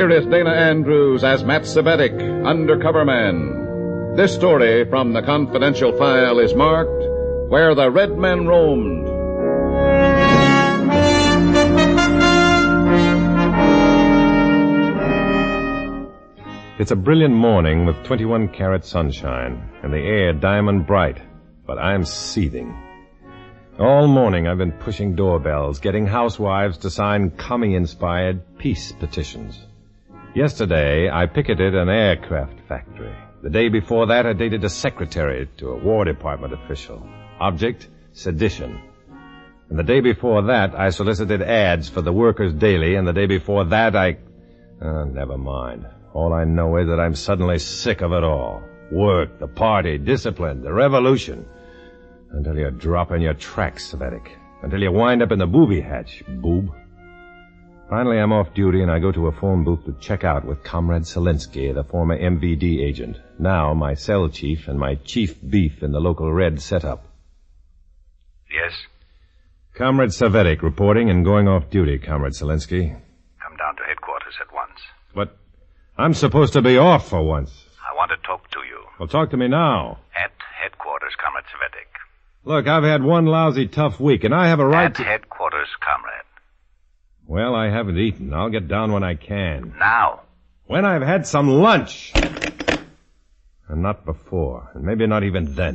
Here is Dana Andrews as Matt Cvetic, undercover man. This story from the confidential file is marked Where the Red Men Roamed. It's a brilliant morning with 21-carat sunshine and the air diamond bright, but I'm seething. All morning I've been pushing doorbells, getting housewives to sign commie-inspired peace petitions. Yesterday, I picketed an aircraft factory. The day before that, I dated a secretary to a War Department official. Object, sedition. And the day before that, I solicited ads for the Workers' Daily, and the day before that, never mind. All I know is that I'm suddenly sick of it all. Work, the party, discipline, the revolution. Until you drop in your tracks, Cvetic. Until you wind up in the booby hatch, boob. Finally, I'm off duty, and I go to a phone booth to check out with Comrade Selinsky, the former MVD agent, now my cell chief and my chief beef in the local Red setup. Yes? Comrade Cvetic reporting and going off duty, Comrade Selinsky. Come down to headquarters at once. But I'm supposed to be off for once. I want to talk to you. Well, talk to me now. At headquarters, Comrade Cvetic. Look, I've had one lousy tough week, and I have a right At headquarters, Comrade. Well, I haven't eaten. I'll get down when I can. Now. When I've had some lunch. And not before. And maybe not even then.